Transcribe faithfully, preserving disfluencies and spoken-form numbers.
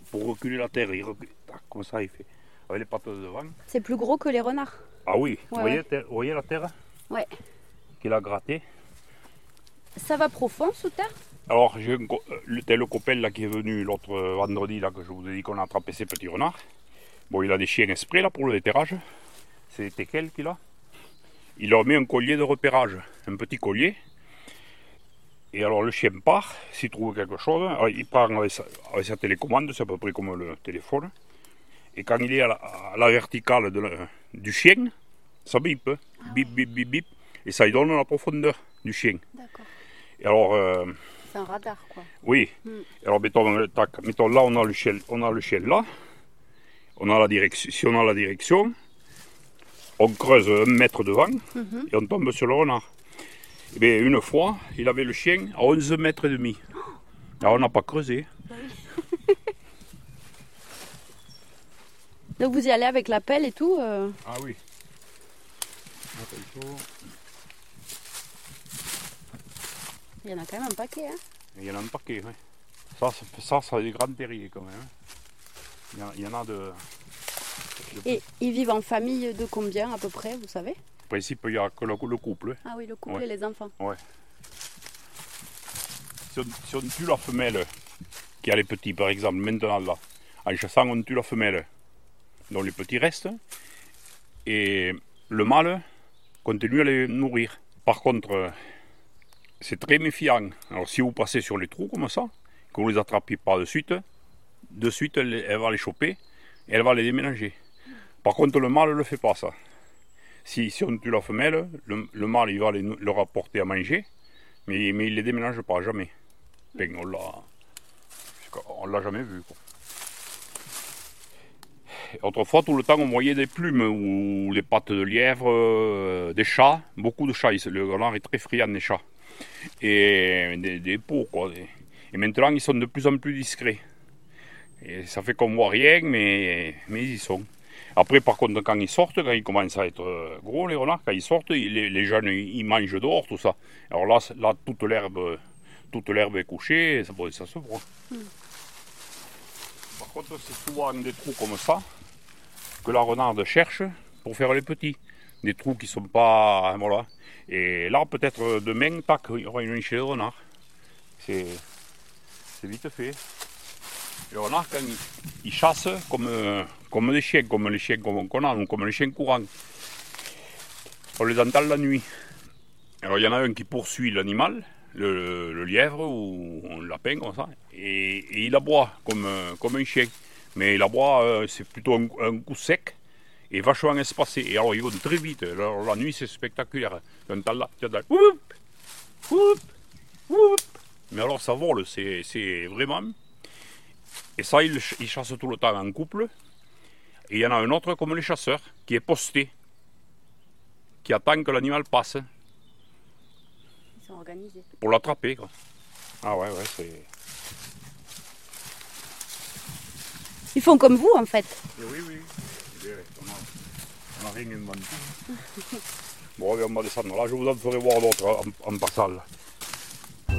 pour reculer la terre. Il recule. Tac, comme ça, il fait. Avec les pattes de devant. C'est plus gros que les renards. Ah oui, Ouais, vous, voyez, ouais. terre- vous voyez la terre Ouais. qu'il a grattée. Ça va profond sous terre? Alors, j'ai un co- le tel copain là qui est venu l'autre vendredi, là, que je vous ai dit qu'on a attrapé ces petits renards. Bon, il a des chiens exprès là pour le déterrage. C'est des teckels qu'il a. Il leur met un collier de repérage, un petit collier. Et alors le chien part, s'il trouve quelque chose, alors, il part avec sa, avec sa télécommande, c'est à peu près comme le téléphone. Et quand il est à la, à la verticale de la, du chien, ça bip, ah bip, ouais. bip, bip, bip. Et ça lui donne la profondeur du chien. D'accord. Et alors... Euh, c'est un radar, quoi. Oui. Mm. Alors, mettons, tac, mettons là, on a le chien, on a le chien là. On a la direction. Si on a la direction, on creuse un mètre devant mm-hmm. et on tombe sur le renard. Et bien, une fois, il avait le chien à onze mètres et demi. Alors, on n'a pas creusé. Oui. Donc, vous y allez avec la pelle et tout euh... Ah oui. Il y en a quand même un paquet, hein. Il y en a un paquet, oui. Ça, ça, ça a des grands terriers quand même. Il y en a, il y en a de, de... Et ils vivent en famille de combien à peu près, vous savez? En principe, il n'y a que le, le couple. Ah oui, le couple ouais. et les enfants. Ouais. Si on, si on tue la femelle qui a les petits, par exemple, maintenant là, en chassant, on tue la femelle dont les petits restent, et le mâle continue à les nourrir. Par contre, c'est très méfiant. Alors si vous passez sur les trous comme ça, que vous les attrapez pas de suite, de suite elle, elle va les choper et elle va les déménager. Par contre le mâle ne le fait pas ça. Si, si on tue la femelle, le, le mâle il va les, leur apporter à manger, mais, mais il ne les déménage pas, jamais. Ben, on l'a on l'a jamais vu, quoi. Autrefois, tout le temps, on voyait des plumes ou des pattes de lièvre, euh, des chats, beaucoup de chats. Le renard est très friand des chats. Et des, des peaux, quoi. Et maintenant, ils sont de plus en plus discrets. Et ça fait qu'on voit rien, mais, mais ils y sont. Après, par contre, quand ils sortent, quand ils commencent à être gros, les renards, quand ils sortent, les, les jeunes, ils mangent dehors, tout ça. Alors là, là toute l'herbe toute l'herbe est couchée, ça, ça se voit. Mm. Par contre, c'est souvent des trous comme ça que la renarde cherche pour faire les petits. Des trous qui ne sont pas... Voilà. Et là, peut-être demain, tac, il y aura une nichée de renard. C'est vite fait. Le renard, quand il, il chasse comme, comme des chiens, comme les chiens qu'on a, ou comme les chiens courants, on les entend la nuit. Alors, il y en a un qui poursuit l'animal, le, le lièvre ou un lapin, comme ça, et, et il aboie comme, comme un chien. Mais il aboie, c'est plutôt un, un coup sec et vachement espacé. Et alors, ils vont très vite. Alors, la nuit, c'est spectaculaire. Tu entends là, tu entends, whoop, whoop, whoop. Mais alors, ça vole, c'est vraiment... Et ça, ils il chassent tout le temps en couple. Et il y en a un autre, comme les chasseurs, qui est posté, qui attend que l'animal passe. Ils sont organisés. Pour l'attraper, quoi. Ah ouais, ouais, c'est... Ils font comme vous, en fait. Et oui, oui. On n'a rien inventé. Bon, allez, on va descendre. Là, je vous en ferai voir d'autres en, en passant. Là.